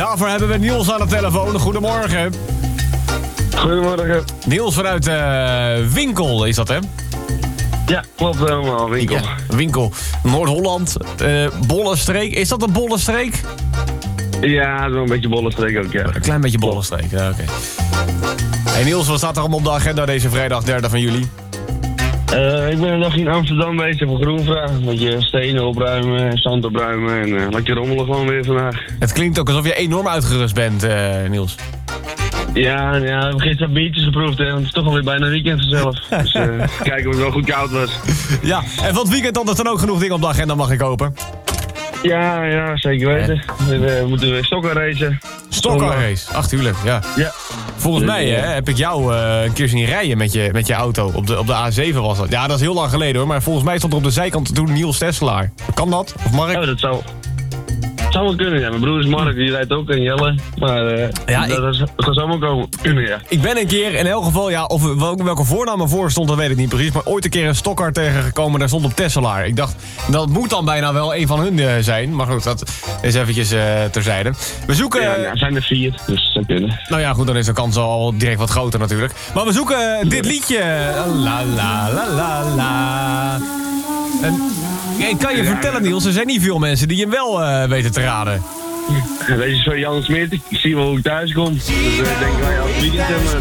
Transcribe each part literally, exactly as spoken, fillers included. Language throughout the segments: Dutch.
Daarvoor hebben we Niels aan de telefoon. Goedemorgen. Goedemorgen. Niels vanuit uh, Winkel is dat, hè? Ja, klopt helemaal. Winkel. Ja, Winkel. Noord-Holland. Uh, Bollenstreek. Is dat een Bollenstreek? Ja, dat is wel een beetje Bollenstreek ook, ja. Een klein beetje Bollenstreek, ja, oké. Okay. Hey Niels, wat staat er allemaal op de agenda deze vrijdag, derde van juli? Uh, ik ben een dag in Amsterdam bezig voor Groenvraag. Een beetje stenen opruimen, zand opruimen en uh, lekker rommelen gewoon weer vandaag. Het klinkt ook alsof je enorm uitgerust bent, uh, Niels. Ja, ja, we hebben gisteren biertjes geproefd, hè, want het is toch alweer bijna weekend zelf. Dus uh, kijken of het wel goed koud was. Ja, en van het weekend dan is er ook genoeg dingen op de agenda, mag ik hopen? Ja, ja, zeker weten. We, we moeten weer stokken racen. Stokkenrace, ach tuurlijk, ja. Ja. Volgens mij hè, heb ik jou uh, een keer zien rijden met je, met je auto. Op de, op de A zeven was dat. Ja, dat is heel lang geleden hoor. Maar volgens mij stond er op de zijkant toen Niels Tesselaar. Kan dat? Of Mark? Oh, dat zou... zou wel kunnen, ja. Mijn broer is Mark, die rijdt ook en Jelle. Maar uh, ja, dat, ik... dat, dat zou zomaar komen. Kunnen, ja. Ik ben een keer, in elk geval, ja, of welke, welke voornaam ervoor stond, dat weet ik niet precies. Maar ooit een keer een stokkar tegengekomen, daar stond op Tesselaar. Ik dacht, dat moet dan bijna wel een van hun uh, zijn. Maar goed, dat is eventjes uh, terzijde. We zoeken... Ja, ja, zijn er vier, dus dat zou kunnen. Nou ja, goed, dan is de kans al direct wat groter natuurlijk. Maar we zoeken uh, dit liedje. La la la la la. En... Ik kan je vertellen, Niels, er zijn niet veel mensen die hem wel uh, weten te raden. Ja, deze is van Jan Smit. Ik zie wel hoe ik thuis kom. Dus uh, ik denk wij al het weekend hebben.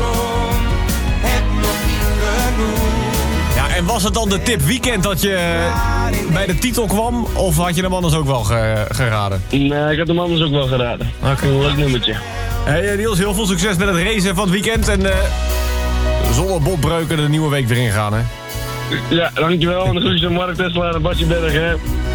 Ja, en was het dan de tip weekend dat je bij de titel kwam? Of had je hem anders ook wel ge geraden? Nee, ik had hem anders ook wel geraden. Oké. Okay. Een leuk nummertje. Hey Niels, heel veel succes met het racen van het weekend. En uh, zonder botbreuken de nieuwe week weer ingaan, hè? Ja, dankjewel. En de groetjes aan Mark Tesselaar en Bartje Berg, hè.